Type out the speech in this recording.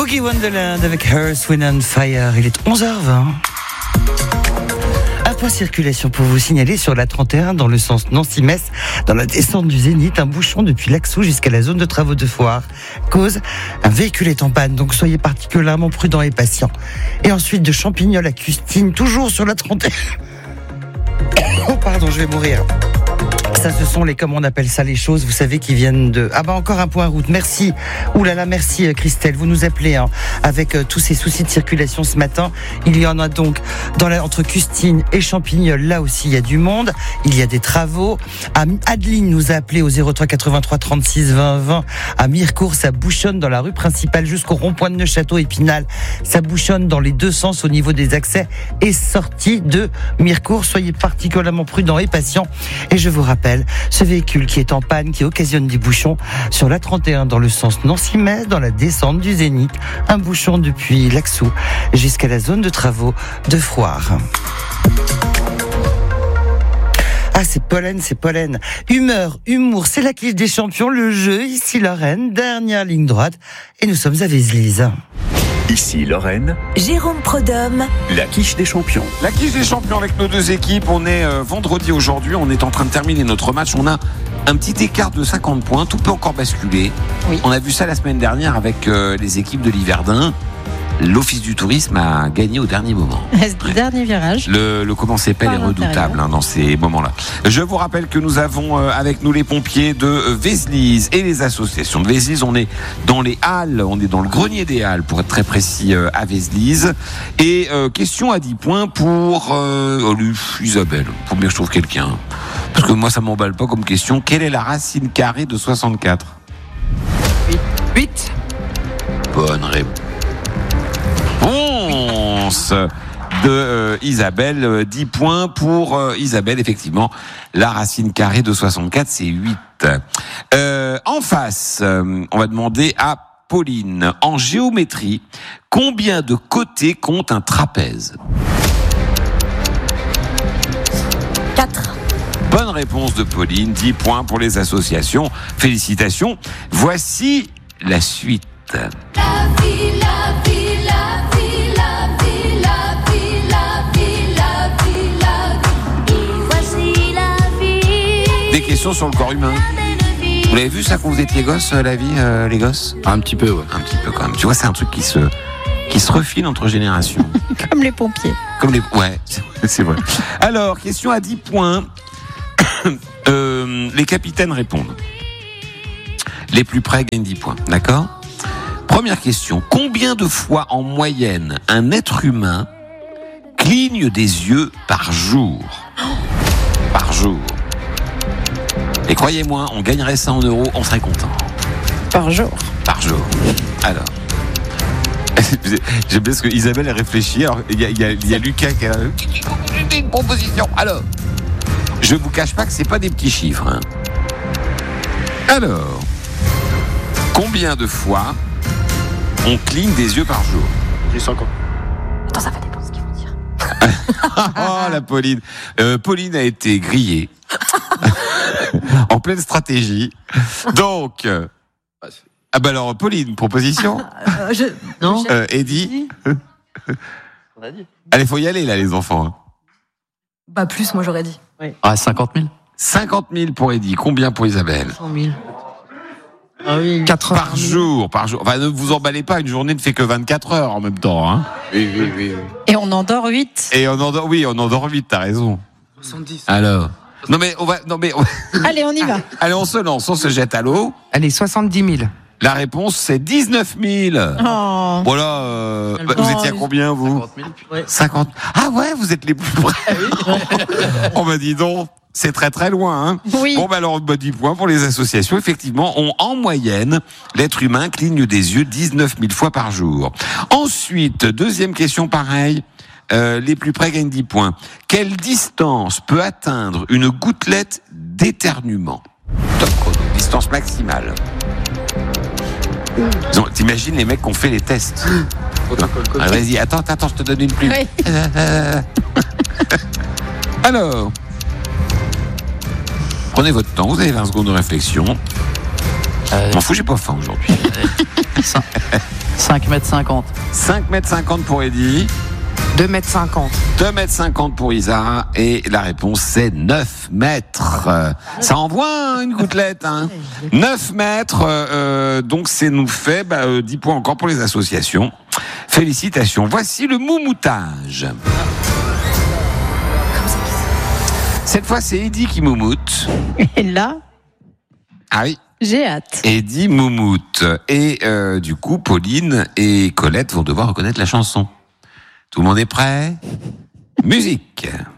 Boogie Wonderland avec Earth, Wind and Fire. Il est 11h20. Un point circulation pour vous signaler sur la 31 dans le sens Nancy-Metz, dans la descente du Zénith, un bouchon depuis l'Axou jusqu'à la zone de travaux de Foire. Cause, un véhicule est en panne, donc soyez particulièrement prudents et patients. Et ensuite de Champignol à Custine, toujours sur la 31. Oh pardon, je vais mourir. Ça, ce sont les, comme on appelle ça, les choses, vous savez, qui viennent de... Ah bah encore un point route, merci. Ouh là là, merci Christelle, vous nous appelez avec tous ces soucis de circulation ce matin. Il y en a donc entre Custine et Champignol, là aussi il y a du monde, il y a des travaux. Adeline nous a appelé au 03 83 36 20 20. À Mirecourt, ça bouchonne dans la rue principale jusqu'au rond-point de Neufchâteau Épinal. Ça bouchonne dans les deux sens au niveau des accès et sorties de Mirecourt. Soyez particulièrement prudents et patients. Et je vous rappelle, ce véhicule qui est en panne, qui occasionne des bouchons sur la 31 dans le sens Nancy-Metz, dans la descente du Zénith, un bouchon depuis l'Axou jusqu'à la zone de travaux de Froire. Ah, c'est pollen. Humeur, humour, c'est la quiche des champions, le jeu, ici Lorraine, dernière ligne droite, et nous sommes à Vézelise. Ici Lorraine, Jérôme Prodhomme, la quiche des champions. La quiche des champions avec nos deux équipes. On est vendredi aujourd'hui, on est en train de terminer notre match. On a un petit écart de 50 points, tout peut encore basculer. Oui. On a vu ça la semaine dernière avec les équipes de l'Yverdun. L'Office du tourisme a gagné au dernier moment. Le dernier virage. Le comment s'appelle est redoutable dans ces moments-là. Je vous rappelle que nous avons avec nous les pompiers de Vézelise et les associations de Vézelise. On est dans les Halles, on est dans le grenier des Halles pour être très précis à Vézelise. Et question à 10 points pour Isabelle. Faut bien que je trouve quelqu'un. Parce que moi ça m'emballe pas comme question. Quelle est la racine carrée de 64 ? 8. Bonne réponse de Isabelle. 10 points pour Isabelle. Effectivement, la racine carrée de 64, c'est 8. En face, on va demander à Pauline. En géométrie, combien de côtés compte un trapèze ? 4. Bonne réponse de Pauline. 10 points pour les associations. Félicitations. Voici la suite. Des questions sur le corps humain. Vous l'avez vu ça quand vous étiez gosses, la vie, les gosses ? Un petit peu, ouais. Un petit peu quand même. Tu vois, c'est un truc qui se refile entre générations. Comme les pompiers. Ouais, c'est vrai. Alors, question à 10 points. Les capitaines répondent. Les plus près gagnent 10 points, d'accord ? Première question. Combien de fois en moyenne un être humain cligne des yeux par jour ? Par jour. Et croyez-moi, on gagnerait ça en euros, on serait content. Par jour. Par jour. Alors. J'aime bien ce que Isabelle a réfléchi. Alors, il y a Lucas qui a une proposition. Alors, je vous cache pas que c'est pas des petits chiffres. Hein. Alors, combien de fois on cligne des yeux par jour ? J'ai 5 ans. Attends, ça va dépendre de ce qu'ils vont dire. Oh, la Pauline. Pauline a été grillée. En pleine stratégie. Donc, ah bah alors, Pauline, proposition ? Non. Eddie ? On a dit. Allez, faut y aller là, les enfants. Bah plus, moi j'aurais dit. Oui. Ah, 50 000. 50 000 pour Eddie. Combien pour Isabelle ? 100 000. Ah oui. 4 heures. Par jour. Enfin, ne vous emballez pas, une journée ne fait que 24 heures en même temps. Hein. Oui. Et on endort 8. Et on endort 8, t'as raison. 70. Alors. Non mais on va. Allez, on y va. Allez, on se lance, on se jette à l'eau. Allez, 70 000. La réponse, c'est 19 000. Oh. Voilà. Vous étiez à combien, vous ? 50 000. 50. Ah ouais, vous êtes les plus près. On m'a dit donc. C'est très très loin. Hein. Oui. Bon, bah alors, 10 points pour les associations. Effectivement, en moyenne, l'être humain cligne des yeux 19 000 fois par jour. Ensuite, deuxième question pareil. Les plus près gagnent 10 points. Quelle distance peut atteindre une gouttelette d'éternuement ? Top chrono, distance maximale. T'imagines les mecs qui ont fait les tests. Ah, vas-y, attends, je te donne une plume. Oui. Alors, prenez votre temps, vous avez 20 secondes de réflexion. M'en fous, j'ai pas faim aujourd'hui. 5,50 m. 5,50 m pour Eddy. 2,50 m. 2,50 m pour Isa. Et la réponse, c'est 9 mètres. Ça envoie une gouttelette. 9 mètres. Donc, c'est nous fait 10 points encore pour les associations. Félicitations. Voici le moumoutage. Cette fois, c'est Eddy qui moumoute. Et là, Ah oui. j'ai hâte. Eddy moumoute. Et du coup, Pauline et Colette vont devoir reconnaître la chanson. Tout le monde est prêt ? Musique.